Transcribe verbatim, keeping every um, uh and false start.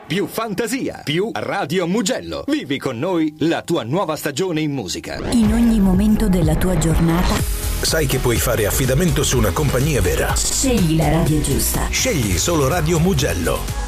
più fantasia, più Radio Mugello. Vivi con noi la tua nuova stagione in musica. In ogni momento della tua giornata sai che puoi fare affidamento su una compagnia vera. scegli la radio giusta. Scegli solo Radio Mugello.